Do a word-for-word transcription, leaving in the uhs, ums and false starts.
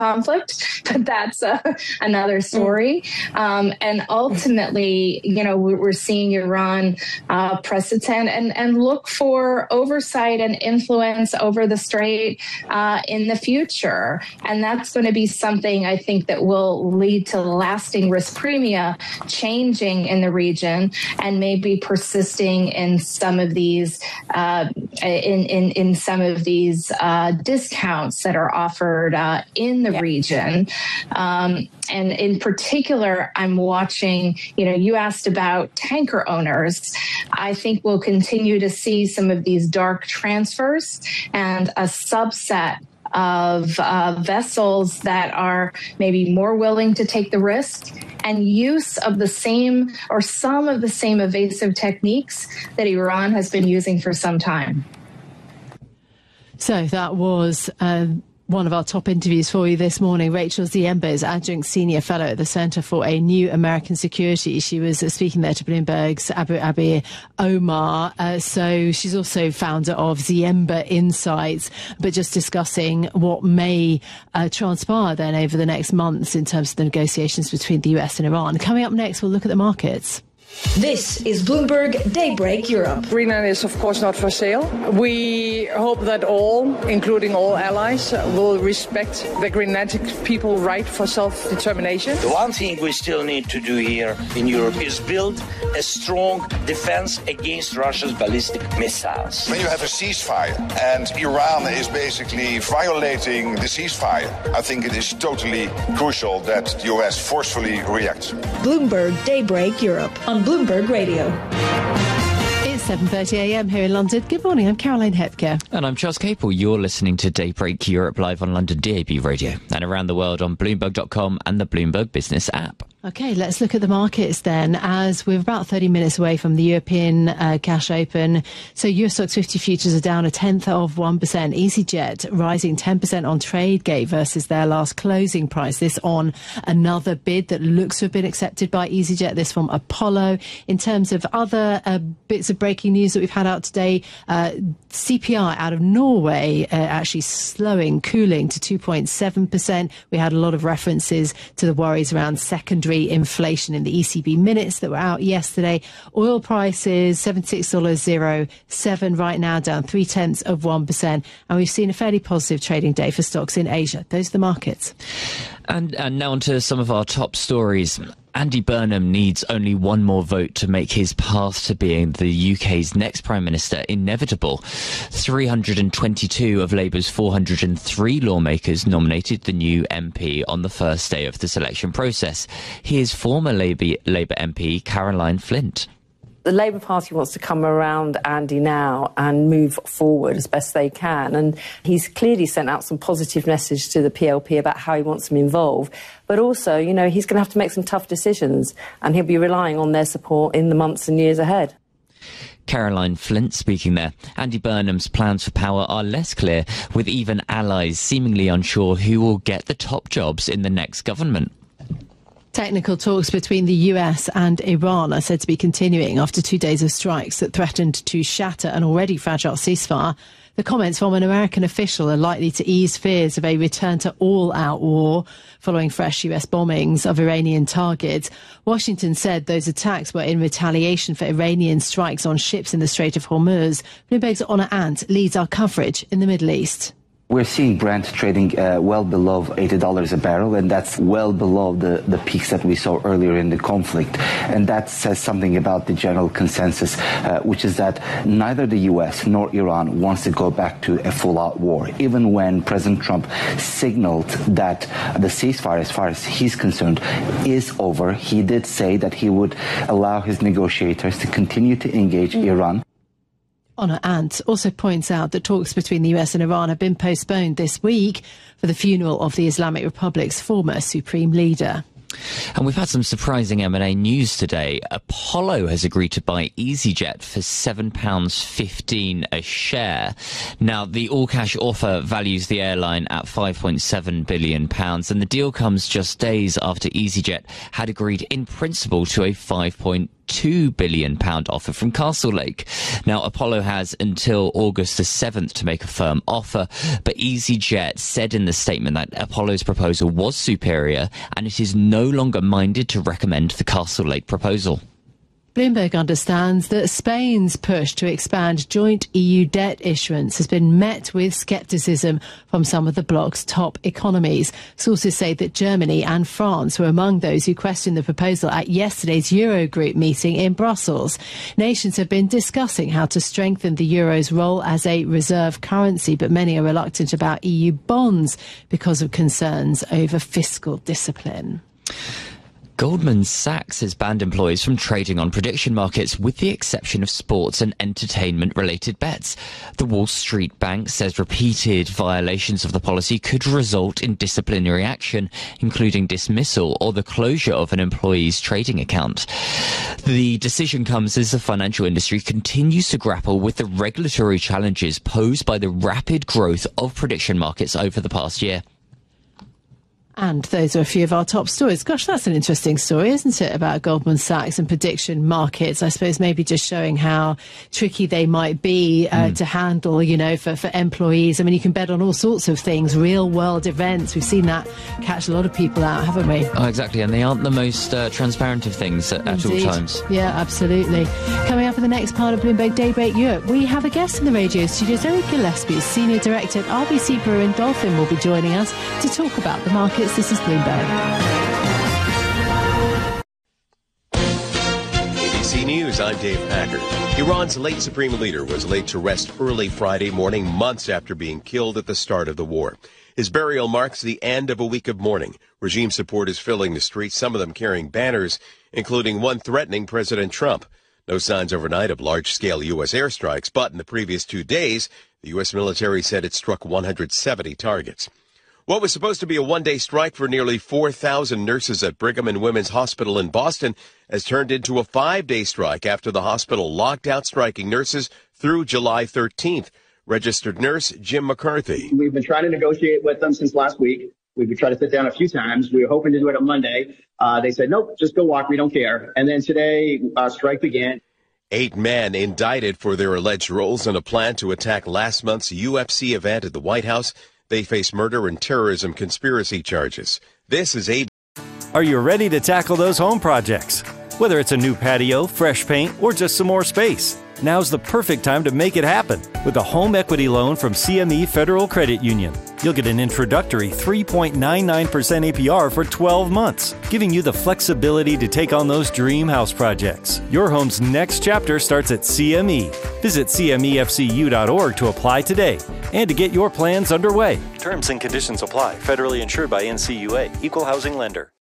conflict, but that's uh, another story. Um, and ultimately, you know, we're seeing Iran uh, press its hand and, and look for oversight and influence over the Strait uh, in the future. And that's going to be something I think that will lead to lasting risk premia changing in the region and maybe persisting in some of these uh, in, in, in some of these uh, discounts that are offered uh, in the Yeah. region. Um, and in particular, I'm watching, you know, you asked about tanker owners. I think we'll continue to see some of these dark transfers and a subset of uh, vessels that are maybe more willing to take the risk and use of the same or some of the same evasive techniques that Iran has been using for some time. So that was um one of our top interviews for you this morning. Rachel Ziemba is Adjunct Senior Fellow at the Centre for a New American Security. She was uh, speaking there to Bloomberg's Abu Abi Omar. Uh, so she's also founder of Ziemba Insights, but just discussing what may uh, transpire then over the next months in terms of the negotiations between the U S and Iran. Coming up next, we'll look at the markets. This is Bloomberg Daybreak Europe. Greenland is, of course, not for sale. We hope that all, including all allies, will respect the Greenlandic people's right for self-determination. The one thing we still need to do here in Europe is build a strong defense against Russia's ballistic missiles. When you have a ceasefire and Iran is basically violating the ceasefire, I think it is totally crucial that the U S forcefully reacts. Bloomberg Daybreak Europe on Bloomberg Radio. It's seven thirty a m here in London. Good morning, I'm Caroline Hepker. And I'm Charles Capel. You're listening to Daybreak Europe live on London D A B Radio and around the world on Bloomberg dot com and the Bloomberg Business app. OK, let's look at the markets then, as we're about thirty minutes away from the European uh, cash open. So Eurostoxx fifty futures are down a tenth of one percent. EasyJet rising ten percent on Tradegate versus their last closing price. This on another bid that looks to have been accepted by EasyJet, this from Apollo. In terms of other uh, bits of breaking news that we've had out today, uh, C P I out of Norway uh, actually slowing, cooling to two point seven percent. We had a lot of references to the worries around secondary inflation in the E C B minutes that were out yesterday. Oil prices seventy-six dollars oh seven right now, down three tenths of one percent. And we've seen a fairly positive trading day for stocks in Asia. Those are the markets. And, and now on to some of our top stories. Andy Burnham needs only one more vote to make his path to being the U K's next Prime Minister inevitable. three hundred twenty-two of Labour's four hundred three lawmakers nominated the new M P on the first day of the selection process. Here's former Labour, Labour M P Caroline Flint. The Labour Party wants to come around Andy now and move forward as best they can. And he's clearly sent out some positive message to the P L P about how he wants them involved. But also, you know, he's going to have to make some tough decisions, and he'll be relying on their support in the months and years ahead. Caroline Flint speaking there. Andy Burnham's plans for power are less clear, with even allies seemingly unsure who will get the top jobs in the next government. Technical talks between the U S and Iran are said to be continuing after two days of strikes that threatened to shatter an already fragile ceasefire. The comments from an American official are likely to ease fears of a return to all-out war following fresh U S bombings of Iranian targets. Washington said those attacks were in retaliation for Iranian strikes on ships in the Strait of Hormuz. Bloomberg's Honor Ant leads our coverage in the Middle East. We're seeing Brent trading uh, well below eighty dollars a barrel, and that's well below the, the peaks that we saw earlier in the conflict. And that says something about the general consensus, uh, which is that neither the U S nor Iran wants to go back to a full-out war. Even when President Trump signaled that the ceasefire, as far as he's concerned, is over, he did say that he would allow his negotiators to continue to engage Iran. Honor Ant also points out that talks between the U S and Iran have been postponed this week for the funeral of the Islamic Republic's former supreme leader. And we've had some surprising M and A news today. Apollo has agreed to buy EasyJet for seven pounds fifteen a share. Now, the all-cash offer values the airline at five point seven billion pounds, and the deal comes just days after EasyJet had agreed in principle to a five point two billion pounds offer from Castlelake. Now, Apollo has until August the seventh to make a firm offer, but EasyJet said in the statement that Apollo's proposal was superior and it is no longer minded to recommend the Castlelake proposal. Bloomberg understands that Spain's push to expand joint E U debt issuance has been met with scepticism from some of the bloc's top economies. Sources say that Germany and France were among those who questioned the proposal at yesterday's Eurogroup meeting in Brussels. Nations have been discussing how to strengthen the euro's role as a reserve currency, but many are reluctant about E U bonds because of concerns over fiscal discipline. Goldman Sachs has banned employees from trading on prediction markets with the exception of sports and entertainment-related bets. The Wall Street Bank says repeated violations of the policy could result in disciplinary action, including dismissal or the closure of an employee's trading account. The decision comes as the financial industry continues to grapple with the regulatory challenges posed by the rapid growth of prediction markets over the past year. And those are a few of our top stories. Gosh, that's an interesting story, isn't it, about Goldman Sachs and prediction markets? I suppose maybe just showing how tricky they might be uh, mm. to handle, you know, for, for employees. I mean, you can bet on all sorts of things, real-world events. We've seen that catch a lot of people out, haven't we? Oh, exactly, and they aren't the most uh, transparent of things at, at all times. Yeah, absolutely. Coming up in the next part of Bloomberg Daybreak Europe, we have a guest in the radio studios. Eric Gillespie, Senior Director at R B C Brewin Dolphin, will be joining us to talk about the markets. This is Bloomberg. A B C News, I'm Dave Packard. Iran's late supreme leader was laid to rest early Friday morning, months after being killed at the start of the war. His burial marks the end of a week of mourning. Regime supporters filling the streets, some of them carrying banners, including one threatening President Trump. No signs overnight of large-scale U S airstrikes, but in the previous two days, the U S military said it struck one hundred seventy targets. What was supposed to be a one-day strike for nearly four thousand nurses at Brigham and Women's Hospital in Boston has turned into a five-day strike after the hospital locked out striking nurses through July thirteenth. Registered nurse Jim McCarthy. We've been trying to negotiate with them since last week. We've been trying to sit down a few times. We were hoping to do it on Monday. Uh, they said, nope, just go walk. We don't care. And then today, uh, strike began. Eight men indicted for their alleged roles in a plan to attack last month's U F C event at the White House. They face murder and terrorism conspiracy charges. This is A B C. Are you ready to tackle those home projects? Whether it's a new patio, fresh paint, or just some more space, now's the perfect time to make it happen with a home equity loan from C M E Federal Credit Union. You'll get an introductory three point nine nine percent A P R for twelve months, giving you the flexibility to take on those dream house projects. Your home's next chapter starts at C M E. Visit C M E F C U dot org to apply today and to get your plans underway. Terms and conditions apply. Federally insured by N C U A. Equal housing lender.